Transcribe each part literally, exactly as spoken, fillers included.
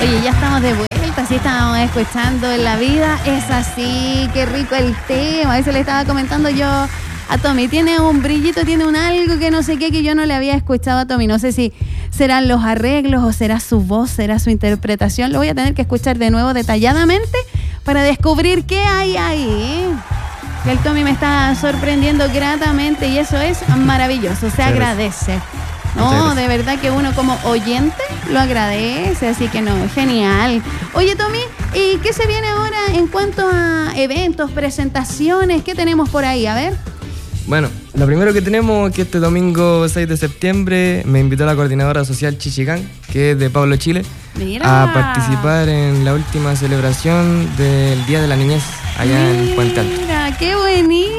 Oye, ya estamos de vuelta, sí estábamos escuchando En la vida es así, qué rico el tema. Eso le estaba comentando yo a Tommy. Tiene un brillito, tiene un algo que no sé qué, que yo no le había escuchado a Tommy. No sé si serán los arreglos o será su voz, será su interpretación. Lo voy a tener que escuchar de nuevo detalladamente para descubrir qué hay ahí. El Tommy me está sorprendiendo gratamente y eso es maravilloso, se agradece. No, de verdad que uno como oyente lo agradece, así que no, genial. Oye, Tommy, ¿y qué se viene ahora en cuanto a eventos, presentaciones? ¿Qué tenemos por ahí? A ver. Bueno, lo primero que tenemos es que este domingo seis de septiembre me invitó la coordinadora social Chichicán, que es de Pablo, Chile, Mira. a participar en la última celebración del Día de la Niñez allá Mira, en Puente Alto. Mira, qué buenísimo.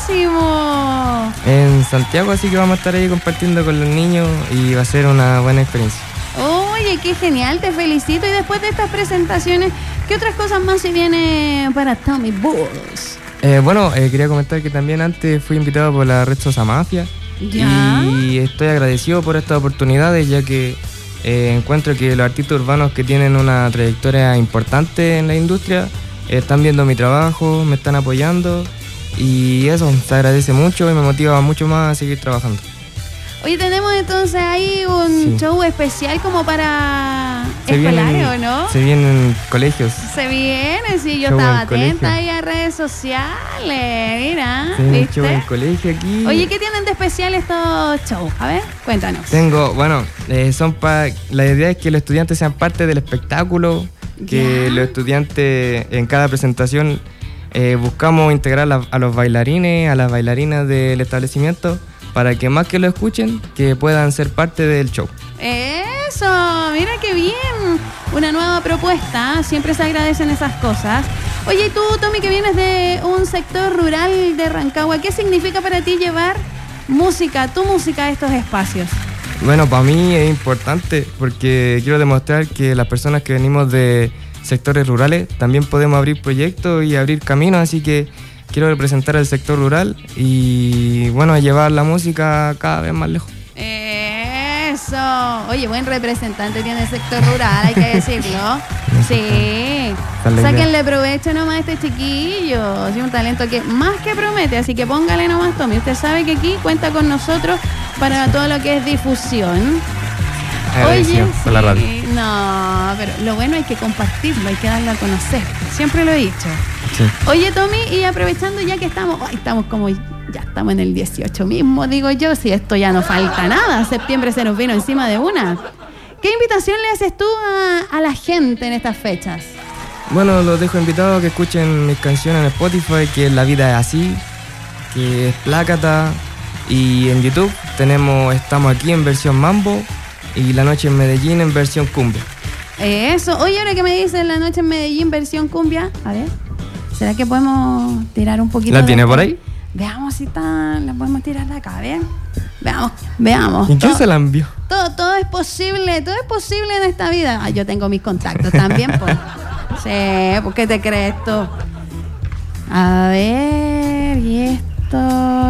En Santiago, así que vamos a estar ahí compartiendo con los niños y va a ser una buena experiencia. Oye, qué genial, te felicito. Y después de estas presentaciones, ¿qué otras cosas más se vienen para Tommy Bulls? Eh, bueno, eh, quería comentar que también antes fui invitado por la Red Sosa Mafia. ¿Ya? Y estoy agradecido por estas oportunidades, ya que eh, encuentro que los artistas urbanos que tienen una trayectoria importante en la industria eh, están viendo mi trabajo, me están apoyando y eso se agradece mucho y me motiva mucho más a seguir trabajando. Oye, tenemos entonces ahí un Sí. show especial como para Se escolares, vienen, ¿o no? Se vienen colegios. Se viene, sí, yo Show estaba en colegio. atenta ahí a redes sociales, mira, Se viene ¿viste? show en colegio aquí. Oye, ¿qué tienen de especial estos shows? A ver, cuéntanos. Tengo, bueno, eh, son para. La idea es que los estudiantes sean parte del espectáculo, que Ya. los estudiantes en cada presentación eh, buscamos integrar la- a los bailarines, a las bailarinas del establecimiento, para que más que lo escuchen, que puedan ser parte del show. Eso, mira qué bien. Una nueva propuesta, siempre se agradecen esas cosas. Oye, y tú, Tommy, que vienes de un sector rural de Rancagua, ¿qué significa para ti llevar música, tu música a estos espacios? Bueno, para mí es importante porque quiero demostrar que las personas que venimos de sectores rurales también podemos abrir proyectos y abrir caminos, así que quiero representar al sector rural y bueno, llevar la música cada vez más lejos. Eso. Oye, buen representante tiene el sector rural, hay que decirlo. Sí. Esa es la idea. Sáquenle provecho nomás a este chiquillo. Es un talento que más que promete, así que póngale nomás, Tommy. Usted sabe que aquí cuenta con nosotros para todo lo que es difusión. Agradecido por la radio. No, pero lo bueno hay que compartirlo, hay que darlo a conocer. Siempre lo he dicho. Sí. Oye, Tommy, y aprovechando ya que estamos, ay, estamos como, ya estamos en el dieciocho mismo, digo yo, si esto ya no falta nada, septiembre se nos vino encima de una. ¿Qué invitación le haces tú a, a la gente en estas fechas? Bueno, los dejo invitados a que escuchen mis canciones en Spotify, que es La Vida es Así, que es Plácata, y en YouTube tenemos Estamos Aquí en versión Mambo y La Noche en Medellín en versión Cumbia. Eso. Oye, ahora que me dicen La Noche en Medellín versión cumbia, a ver, ¿será que podemos tirar un poquito? ¿La de tiene acá? por ahí? Veamos si está, la podemos tirar de acá, a ver. Veamos, veamos. ¿Y quién Todo- se la envió? Todo, todo es posible, todo es posible en esta vida. Ah, yo tengo mis contactos también, pues. Sí, ¿por qué te crees tú? A ver, y esto.